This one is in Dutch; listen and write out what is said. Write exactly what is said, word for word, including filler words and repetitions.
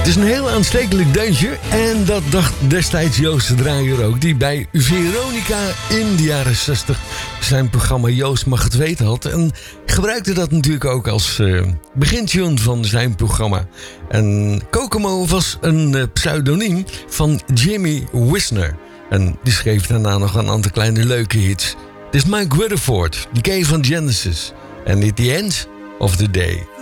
is een heel aanstekelijk deuntje. En dat dacht destijds Joost de Draaier ook. Die bij Veronica in de jaren zestig zijn programma Joost mag het weten had. En gebruikte dat natuurlijk ook als uh, begintune van zijn programma. En Kokomo was een uh, pseudoniem van Jimmy Wisner. En die schreef daarna nog een aantal kleine leuke hits. Dit is Mike Rutherford, die ken je van Genesis. En at the end of the day.